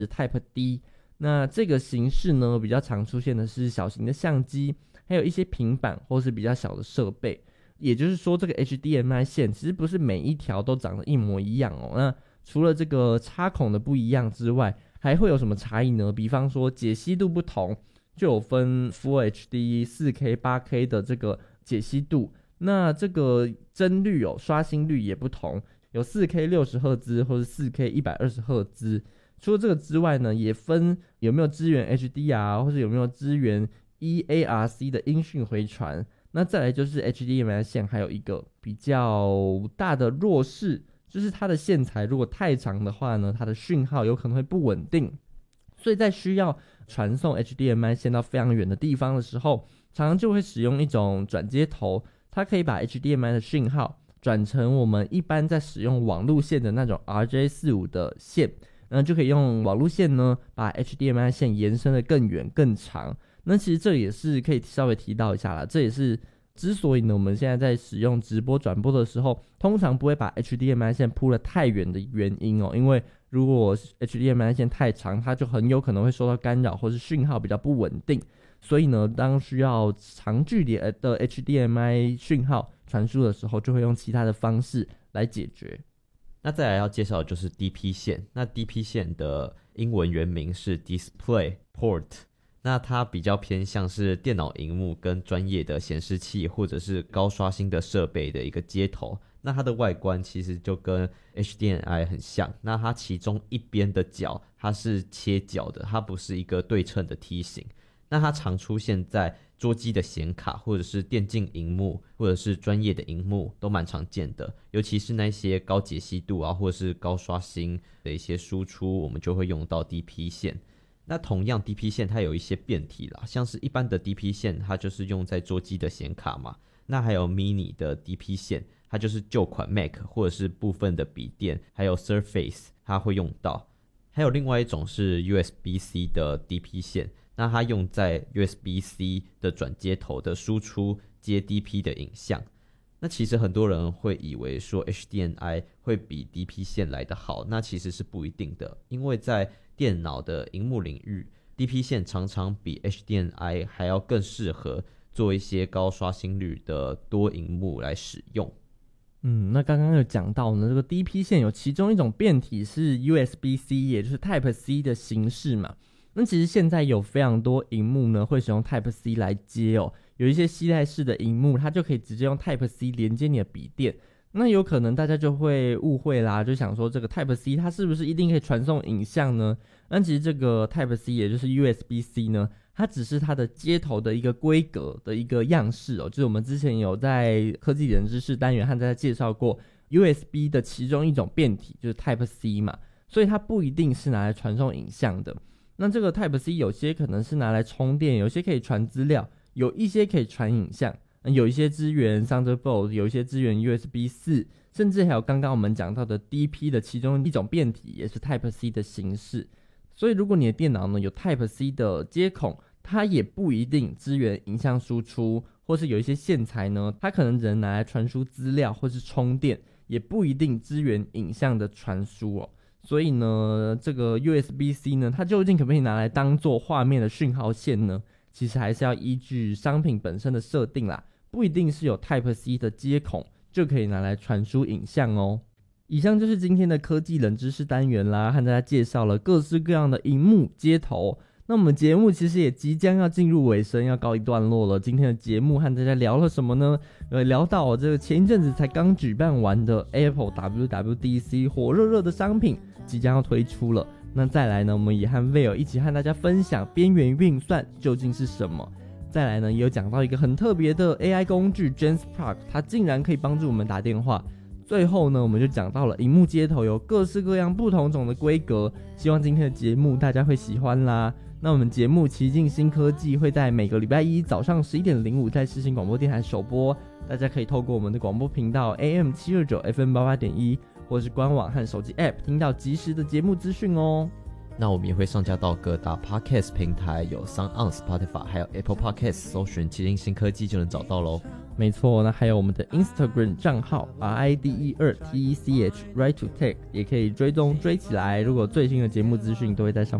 Type D。那这个形式呢，比较常出现的是小型的相机，还有一些平板或是比较小的设备。也就是说，这个 HDMI 线其实不是每一条都长得一模一样哦。那除了这个插孔的不一样之外，还会有什么差异呢？比方说解析度不同，就有分 Full HD、4K、8K 的这个解析度。那这个帧率刷新率也不同，有 4K 60Hz 或是 4K 120Hz。除了这个之外呢，也分有没有支援 HDR 或是有没有支援 EARC 的音讯回传。那再来就是 HDMI 线还有一个比较大的弱势，就是它的线材如果太长的话呢，它的讯号有可能会不稳定。所以在需要传送 HDMI 线到非常远的地方的时候，常常就会使用一种转接头，它可以把 HDMI 的讯号转成我们一般在使用网路线的那种 RJ45 的线，那就可以用网路线呢把 HDMI 线延伸的更远更长。那其实这也是可以稍微提到一下啦，这也是之所以呢我们现在在使用直播转播的时候，通常不会把 HDMI 线铺得太远的原因因为如果 HDMI 线太长，它就很有可能会受到干扰，或是讯号比较不稳定。所以呢，当需要长距离的 HDMI 讯号传输的时候，就会用其他的方式来解决。 那再来要介绍的就是 DP 线。那 DP 线的英文原名是 Display Port， 那它比较偏向是电脑萤幕跟专业的显示器或者是高刷新的设备的一个接头。那它的外观其实就跟 HDMI 很像，那它其中一边的角它是切角的，它不是一个对称的梯形。那它常出现在桌机的显卡或者是电竞萤幕或者是专业的萤幕都蛮常见的，尤其是那些高解析度或者是高刷新的一些输出，我们就会用到 DP 线。那同样 DP 线它有一些变体啦，像是一般的 DP 线它就是用在桌机的显卡嘛，那还有 mini 的 DP 线，它就是旧款 Mac 或者是部分的笔电还有 Surface 它会用到。还有另外一种是 USB-C 的 DP 线，那它用在 USB-C 的转接头的输出接 DP 的影像。那其实很多人会以为说 HDMI 会比 DP 线来得好，那其实是不一定的，因为在电脑的萤幕领域， DP 线常常比 HDMI 还要更适合做一些高刷新率的多萤幕来使用。 那刚刚有讲到呢，这个 DP 线有其中一种变体是 USB-C， 也就是 Type-C 的形式嘛。那其实现在有非常多萤幕呢会使用 Type-C 来接有一些携带式的萤幕，它就可以直接用 Type-C 连接你的笔电。那有可能大家就会误会啦，就想说这个 Type-C 它是不是一定可以传送影像呢？那其实这个 Type-C 也就是 USB-C 呢，它只是它的接头的一个规格的一个样式就是我们之前有在科技人知识单元和大家介绍过 USB 的其中一种变体就是 Type-C 嘛，所以它不一定是拿来传送影像的。那这个 Type-C 有些可能是拿来充电，有些可以传资料，有一些可以传影像，有一些支援 Thunderbolt， 有一些支援 USB-4， 甚至还有刚刚我们讲到的 DP 的其中一种变体也是 Type-C 的形式。所以如果你的电脑呢有 Type-C 的接孔，它也不一定支援影像输出，或是有一些线材呢，它可能只能拿来传输资料或是充电，也不一定支援影像的传输所以呢，这个 USB-C 呢，它究竟可不可以拿来当做画面的讯号线呢？其实还是要依据商品本身的设定啦，不一定是有 Type-C 的接孔就可以拿来传输影像以上就是今天的科技冷知识单元啦，和大家介绍了各式各样的萤幕接头。那我们节目其实也即将要进入尾声，要告一段落了。今天的节目和大家聊了什么呢？聊到这个前一阵子才刚举办完的 Apple WWDC 火热热的商品即将要推出了。那再来呢，我们也和 Vail 一起和大家分享边缘运算究竟是什么。再来呢，也有讲到一个很特别的 AI 工具 JanSpark， 它竟然可以帮助我们打电话。最后呢，我们就讲到了萤幕接头有各式各样不同种的规格，希望今天的节目大家会喜欢啦。那我们节目奇境新科技会在每个礼拜一早上11:05在世新广播电台首播，大家可以透过我们的广播频道 AM729 FM88.1 或是官网和手机 App 听到即时的节目资讯那我们也会上架到各大 Podcast 平台，有 SoundOn、Spotify 还有 Apple Podcast， 搜寻奇境新科技就能找到咯。 没错，那还有我们的 Instagram 账号 RIDE2TECH Right to Tech 也可以追踪追起来，如果最新的节目资讯都会在上